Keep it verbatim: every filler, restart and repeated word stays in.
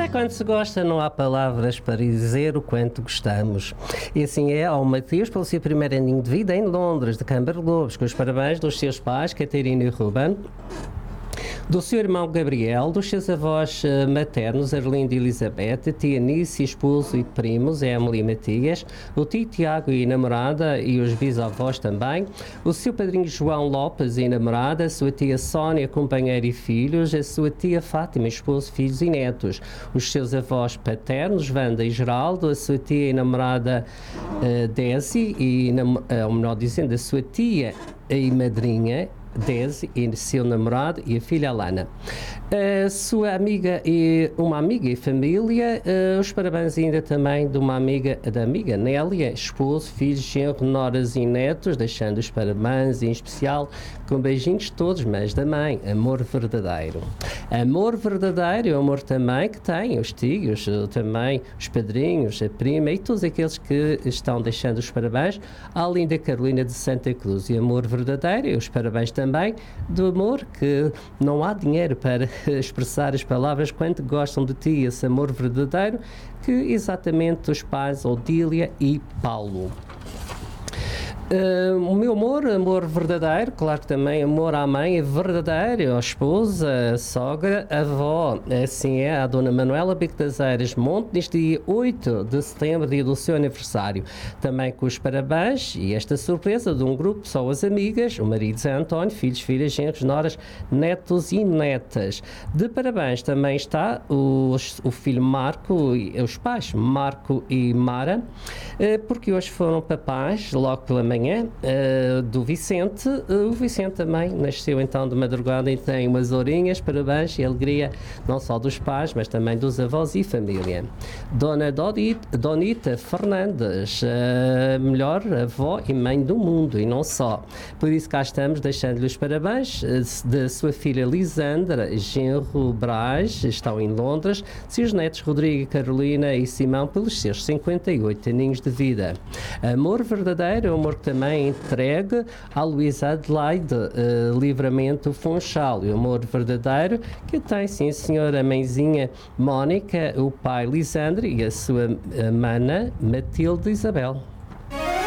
quando se gosta não há palavras para dizer o quanto gostamos. E assim é ao Mateus pelo seu primeiro aninho de vida em Londres, de Câmara Lobos, com os parabéns dos seus pais, Catarina e Ruben, do seu irmão Gabriel, dos seus avós uh, maternos, Arlindo e Elizabeth, tia Nice, esposo e primos, Emily e Matias, o tio Tiago e namorada e os bisavós também, o seu padrinho João Lopes e namorada, a sua tia Sónia, companheira e filhos, a sua tia Fátima, esposo, filhos e netos, os seus avós paternos, Wanda e Geraldo, a sua tia e namorada uh, Desi, e, uh, ou melhor dizendo, a sua tia e madrinha, Desi, e seu namorado e a filha Alana. A sua amiga e uma amiga e família, uh, os parabéns ainda também de uma amiga, da amiga Nélia, esposo, filhos, genro, noras e netos, deixando os parabéns em especial com beijinhos todos, mas da mãe, amor verdadeiro. Amor verdadeiro é o amor também que tem os tios, também os padrinhos, a prima e todos aqueles que estão deixando os parabéns, além da Carolina de Santa Cruz. E amor verdadeiro e os parabéns também do amor, que não há dinheiro para expressar as palavras quanto gostam de ti, esse amor verdadeiro, que exatamente os pais Odília e Paulo. Uh, o meu amor, amor verdadeiro, claro que também amor à mãe é verdadeiro, à esposa, à sogra, à avó, assim é, a dona Manuela Bico das Eiras Monte, neste dia oito de setembro, dia do seu aniversário. Também com os parabéns e esta surpresa de um grupo, só as amigas, o marido Zé António, filhos, filhas, genros, noras, netos e netas. De parabéns também está o, o filho Marco, e os pais Marco e Mara, uh, porque hoje foram papais, logo pela manhã, Uh, do Vicente. Uh, o Vicente também nasceu então de madrugada e tem umas horinhas, parabéns e alegria não só dos pais, mas também dos avós e família. Dona Dodita, Donita Fernandes, a melhor avó e mãe do mundo, e não só. Por isso cá estamos deixando-lhe os parabéns uh, da sua filha Lisandra, genro Braz, estão em Londres, seus netos Rodrigo, Carolina e Simão pelos seus cinquenta e oito aninhos de vida. Amor verdadeiro, amor que também entregue à Luísa Adelaide, uh, Livramento Funchal, e o amor verdadeiro que tem, sim senhor, a mãezinha Mónica, o pai Lisandro e a sua uh, mana Matilde Isabel.